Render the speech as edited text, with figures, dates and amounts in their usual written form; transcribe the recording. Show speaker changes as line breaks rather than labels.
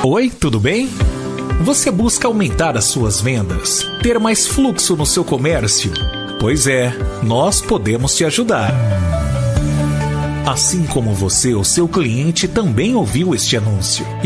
Oi, tudo bem? Você busca aumentar as suas vendas, ter mais fluxo no seu comércio? Pois é, nós podemos te ajudar. Assim como você, o seu cliente também ouviu este anúncio